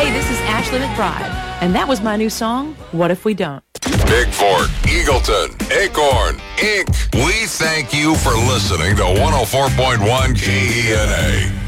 Hey, this is Ashley McBride, and that was my new song, What If We Don't? Bigford, Eagleton, Acorn, Inc. We thank you for listening to 104.1 KENA.